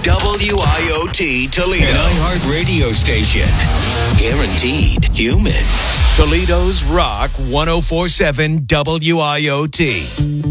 WIOT Toledo. An iHeart radio station. Guaranteed human. Toledo's Rock 104.7 WIOT.